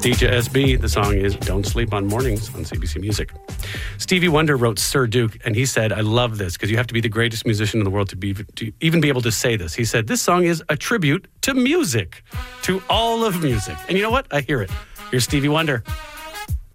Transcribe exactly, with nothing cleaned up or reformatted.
D J S B. The song is Don't Sleep on Mornings on C B C Music. Stevie Wonder wrote Sir Duke, and he said, I love this, because you have to be the greatest musician in the world to be to even be able to say this. He said, this song is a tribute to music, to all of music. And you know what? I hear it. Here's Stevie Wonder.